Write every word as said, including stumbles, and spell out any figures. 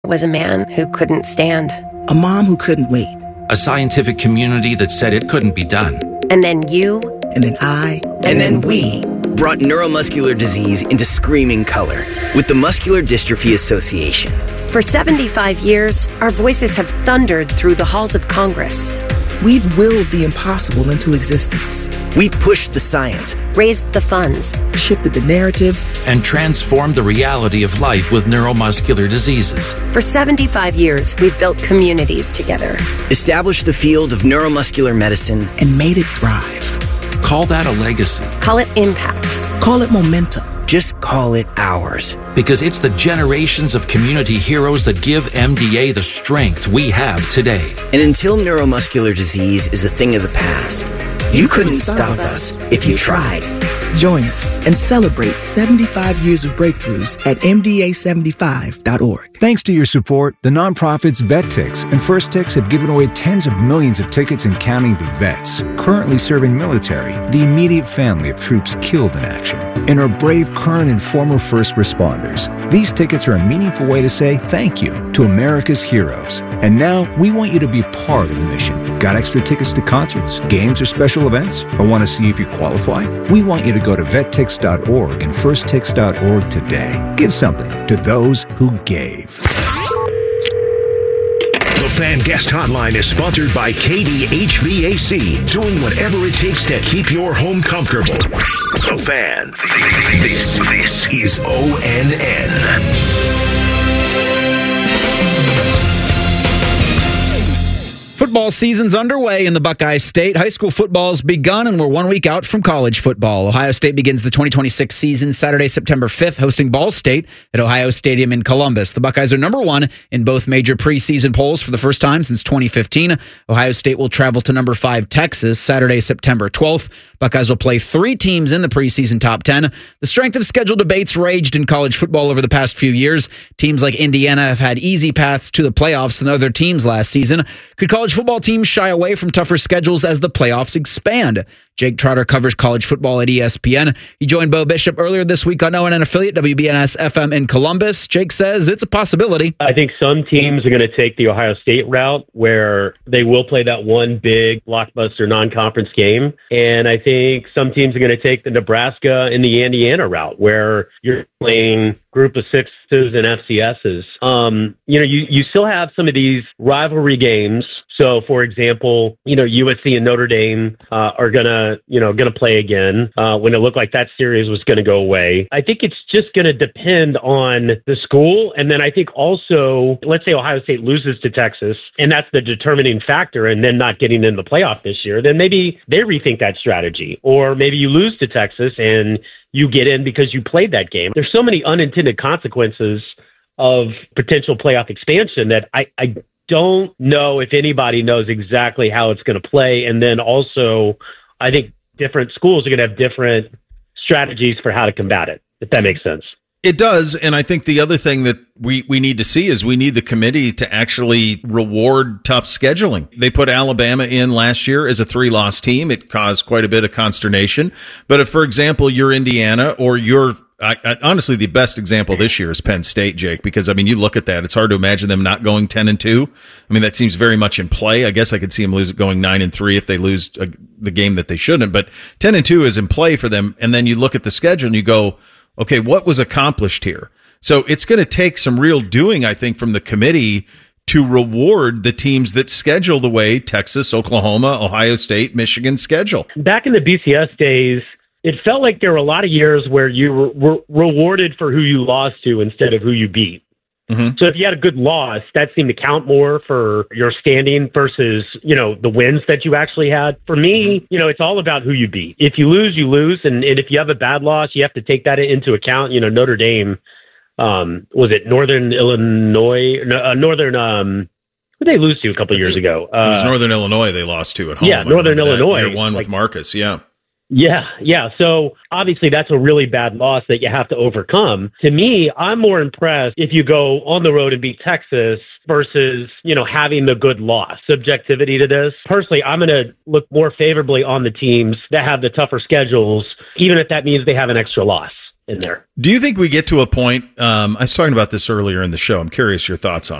was a man who couldn't stand. A mom who couldn't wait. A scientific community that said it couldn't be done. And then you. And then I. And, and then, then we. brought neuromuscular disease into screaming color with the Muscular Dystrophy Association. For seventy-five years, our voices have thundered through the halls of Congress. We've willed the impossible into existence. We've pushed the science, raised the funds, shifted the narrative, and transformed the reality of life with neuromuscular diseases. For seventy-five years, we've built communities together, established the field of neuromuscular medicine, and made it thrive. Call that a legacy. Call it impact. Call it momentum. Just call it ours. Because it's the generations of community heroes that give M D A the strength we have today. And until neuromuscular disease is a thing of the past, you, you couldn't, couldn't stop us if you tried. Join us and celebrate seventy-five years of breakthroughs at M D A seventy-five dot org. Thanks to your support, the nonprofits VetTix and First Tix have given away tens of millions of tickets and counting to vets currently serving military, the immediate family of troops killed in action, and our brave current and former first responders. These tickets are a meaningful way to say thank you to America's heroes. And now we want you to be part of the mission. Got extra tickets to concerts, games, or special events? Or want to see if you qualify? We want you to go to vet tix dot org and first tix dot org today. Give something to those who gave. The Fan Guest Hotline is sponsored by K D H V A C, doing whatever it takes to keep your home comfortable. The Fan. This, this is O N N. Football season's underway in the Buckeye State. High school football's begun, and we're one week out from college football. Ohio State begins the twenty twenty-six season Saturday, September fifth, hosting Ball State at Ohio Stadium in Columbus. The Buckeyes are number one in both major preseason polls for the first time since twenty fifteen. Ohio State will travel to number five Texas Saturday, September twelfth. Buckeyes will play three teams in the preseason top ten. The strength of schedule debates raged in college football over the past few years. Teams like Indiana have had easy paths to the playoffs than other teams last season. Could college football teams shy away from tougher schedules as the playoffs expand? Jake Trotter covers college football at E S P N. He joined Bo Bishop earlier this week on O N N affiliate W B N S F M in Columbus. Jake says it's a possibility. I think some teams are going to take the Ohio State route where they will play that one big blockbuster non-conference game. And I think some teams are going to take the Nebraska and the Indiana route where you're playing group of sixes and F C S's. Um, you know, you, you still have some of these rivalry games. So, for example, you know, U S C and Notre Dame uh, are gonna, you know, gonna play again uh, when it looked like that series was going to go away. I think it's just going to depend on the school, and then I think also, let's say Ohio State loses to Texas, and that's the determining factor, and then not getting in the playoff this year. Then maybe they rethink that strategy, or maybe you lose to Texas and you get in because you played that game. There's so many unintended consequences of potential playoff expansion that I. I don't know if anybody knows exactly how it's going to play. And then also, I think different schools are going to have different strategies for how to combat it, if that makes sense. It does. And I think the other thing that we, we need to see is we need the committee to actually reward tough scheduling. They put Alabama in last year as a three-loss team. It caused quite a bit of consternation. But if, for example, you're Indiana or you're I, I, honestly, the best example this year is Penn State, Jake, because, I mean, you look at that. It's hard to imagine them not going ten and two. I mean, that seems very much in play. I guess I could see them lose going nine and three if they lose uh, the game that they shouldn't. But ten and two is in play for them. And then you look at the schedule and you go, okay, what was accomplished here? So it's going to take some real doing, I think, from the committee to reward the teams that schedule the way Texas, Oklahoma, Ohio State, Michigan schedule. Back in the B C S days, it felt like there were a lot of years where you were, were rewarded for who you lost to instead of who you beat. Mm-hmm. So if you had a good loss, that seemed to count more for your standing versus, you know, the wins that you actually had. For me, you know, it's all about who you beat. If you lose, you lose. And, and if you have a bad loss, you have to take that into account. You know, Notre Dame, um, was it Northern Illinois, uh, Northern, um, who did they lose to a couple of years ago? Uh, it was Northern Illinois they lost to at home. Yeah, Northern Illinois. Year one like, with Marcus, yeah. Yeah, yeah. So obviously that's a really bad loss that you have to overcome. To me, I'm more impressed if you go on the road and beat Texas versus, you know, having the good loss. Subjectivity to this. Personally, I'm going to look more favorably on the teams that have the tougher schedules, even if that means they have an extra loss. in there. Do you think we get to a point? Um, I was talking about this earlier in the show. I'm curious your thoughts on it.